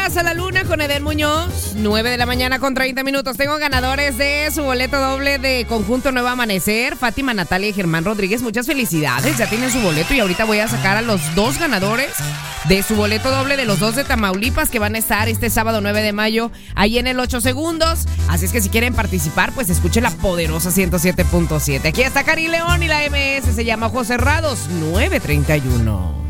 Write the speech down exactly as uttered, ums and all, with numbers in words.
Horas a la Luna con Eden Muñoz. nueve de la mañana con treinta minutos. Tengo ganadores de su boleto doble de Conjunto Nuevo Amanecer. Fátima, Natalia y Germán Rodríguez. Muchas felicidades. Ya tienen su boleto y ahorita voy a sacar a los dos ganadores de su boleto doble de los dos de Tamaulipas que van a estar este sábado nueve de mayo ahí en el ocho segundos. Así es que si quieren participar, pues escuchen la poderosa ciento siete punto siete. Aquí está Cari León y la M S se llama Ojos Cerrados nueve treinta y uno.